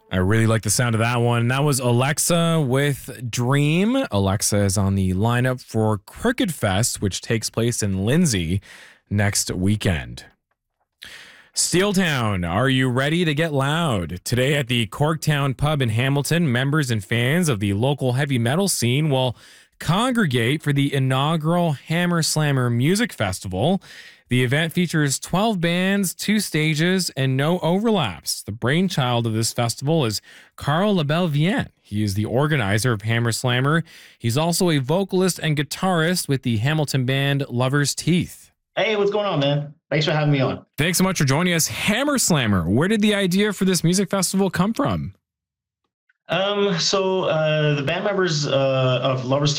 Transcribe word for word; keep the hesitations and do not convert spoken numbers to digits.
I really like the sound of that one. That was Alexa with Dream. Alexa is on the lineup for Crooked Fest, which takes place in Lindsay next weekend. Steeltown, are you ready to get loud? Today at the Corktown Pub in Hamilton, members and fans of the local heavy metal scene will congregate for the inaugural Hammer Slammer Music Festival. The event features twelve bands, two stages, and no overlaps. The brainchild of this festival is Carl LaBellevienne. He is the organizer of Hammer Slammer. He's also a vocalist and guitarist with the Hamilton band Lover's Teeth. Hey, what's going on, man? Thanks for having me on. Thanks so much for joining us. Hammer Slammer, where did the idea for this music festival come from? Um, so uh, the band members uh, of Lover's